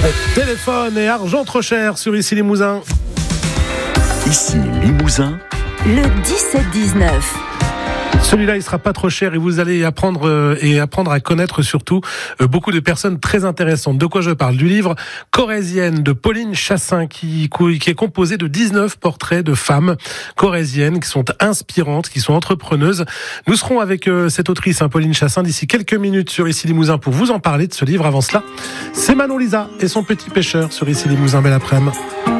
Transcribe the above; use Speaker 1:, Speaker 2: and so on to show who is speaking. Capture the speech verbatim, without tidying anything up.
Speaker 1: Téléphone et argent trop cher sur Ici Limousin.
Speaker 2: Ici Limousin.
Speaker 3: Le dix-sept dix-neuf.
Speaker 1: Celui-là, il sera pas trop cher et vous allez apprendre euh, et apprendre à connaître surtout euh, beaucoup de personnes très intéressantes. De quoi je parle? Du livre Corrézienne de Pauline Chassin qui, qui est composé de dix-neuf portraits de femmes corréziennes qui sont inspirantes, qui sont entrepreneuses. Nous serons avec euh, cette autrice, hein, Pauline Chassin, d'ici quelques minutes sur Ici Limousin pour vous en parler de ce livre. Avant cela, c'est Manon Lisa et son petit pêcheur sur Ici Limousin. Belle après-midi.